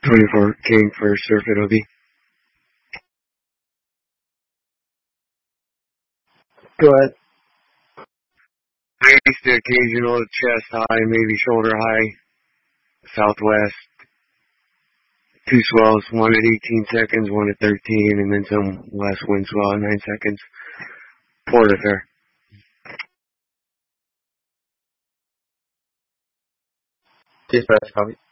24 king for surf it'll be. Go ahead. Maybe the occasional chest high, maybe shoulder high, southwest. Two swells, one at 18 seconds, one at 13, and then some last wind swell at 9 seconds. Port affair. Dispatch, copy.